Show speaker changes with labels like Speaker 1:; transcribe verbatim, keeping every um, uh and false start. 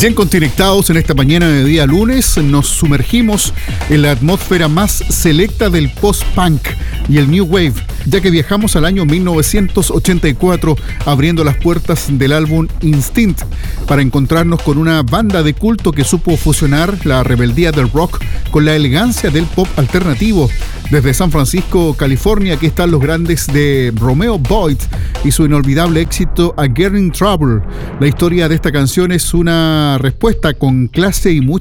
Speaker 1: Bien conectados en esta mañana de día lunes, nos sumergimos en la atmósfera más selecta del post-punk y el new wave, ya que viajamos al año mil novecientos ochenta y cuatro, abriendo las puertas del álbum Instinct, para encontrarnos con una banda de culto que supo fusionar la rebeldía del rock con la elegancia del pop alternativo. Desde San Francisco, California, aquí están los grandes de Romeo Void y su inolvidable éxito A Girl in Trouble. La historia de esta canción es una respuesta con clase y mucha